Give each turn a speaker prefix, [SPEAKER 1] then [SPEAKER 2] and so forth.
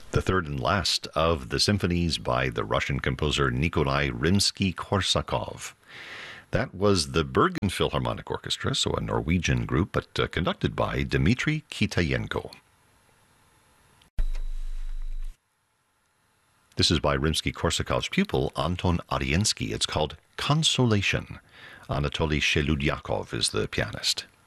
[SPEAKER 1] The third and last of the symphonies by the Russian composer Nikolai Rimsky-Korsakov. That was the Bergen Philharmonic Orchestra, so a Norwegian group, but conducted by Dmitry Kitayenko. This is by Rimsky-Korsakov's pupil, Anton Ariensky. It's called Consolation. Anatoly Sheludyakov is the pianist.